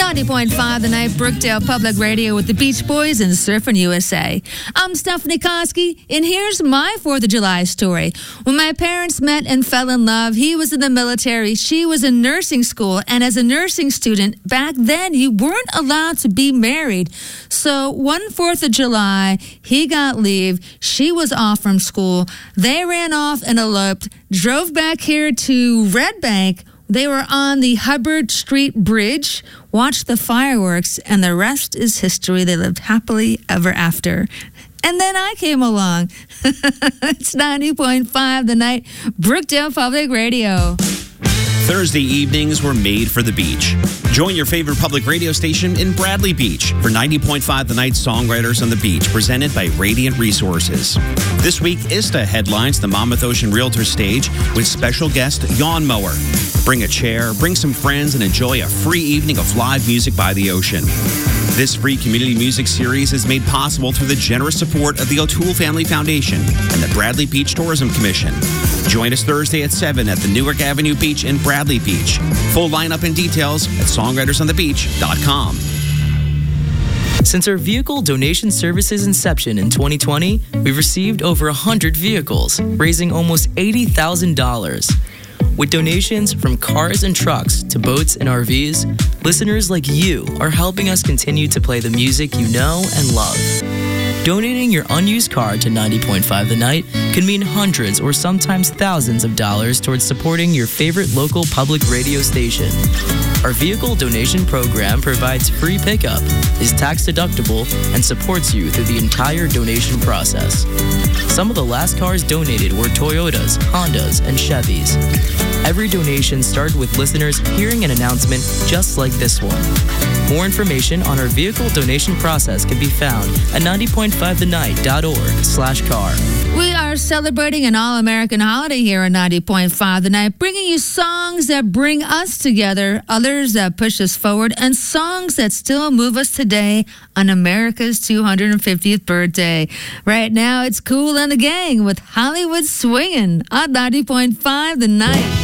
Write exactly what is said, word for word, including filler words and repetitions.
ninety point five The Night, Brookdale Public Radio with the Beach Boys and Surfing U S A. I'm Stephanie Koski, and here's my fourth of July story. When my parents met and fell in love, he was in the military, she was in nursing school, and as a nursing student, back then you weren't allowed to be married. So one fourth of July, he got leave, she was off from school, they ran off and eloped, drove back here to Red Bank. They were on the Hubbard Street Bridge, watched the fireworks, and the rest is history. They lived happily ever after. And then I came along. It's ninety point five The Night, Brookdale Public Radio. Thursday evenings were made for the beach. Join your favorite public radio station in Bradley Beach for ninety point five The Night Songwriters on the Beach, presented by Radiant Resources. This week, ISTA headlines the Monmouth Ocean Realtor stage with special guest Yawn Mower. Bring a chair, bring some friends, and enjoy a free evening of live music by the ocean. This free community music series is made possible through the generous support of the O'Toole Family Foundation and the Bradley Beach Tourism Commission. Join us Thursday at seven at the Newark Avenue Beach in Bradley Beach. Full lineup and details at songwriters on the beach dot com. Since our vehicle donation service's inception in twenty twenty, we've received over one hundred vehicles, raising almost eighty thousand dollars. With donations from cars and trucks to boats and R Vs, listeners like you are helping us continue to play the music you know and love. Donating your unused car to ninety point five The Night can mean hundreds or sometimes thousands of dollars towards supporting your favorite local public radio station. Our vehicle donation program provides free pickup, is tax deductible, and supports you through the entire donation process. Some of the last cars donated were Toyotas, Hondas, and Chevys. Every donation started with listeners hearing an announcement just like this one. More information on our vehicle donation process can be found at ninety point five the night dot org slash car. We are celebrating an all-American holiday here on ninety point five The Night, bringing you songs that bring us together, others that push us forward, and songs that still move us today on America's two hundred fiftieth birthday. Right now, it's Kool and the Gang with Hollywood Swingin' on ninety point five The Night.